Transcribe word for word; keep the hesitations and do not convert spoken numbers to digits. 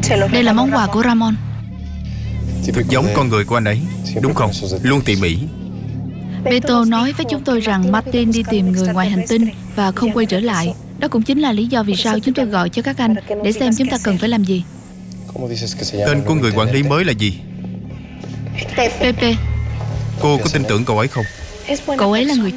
Đây là món quà của Ramon. Thật giống con người của anh ấy, đúng không? Luôn tỉ mỉ. Beto nói với chúng tôi rằng Martin đi tìm người ngoài hành tinh và không quay trở lại. Đó cũng chính là lý do vì sao chúng tôi gọi cho các anh để xem chúng ta cần phải làm gì. Tên của người quản lý mới là gì? Pepe. Cô có tin tưởng cậu ấy không? Cậu ấy là người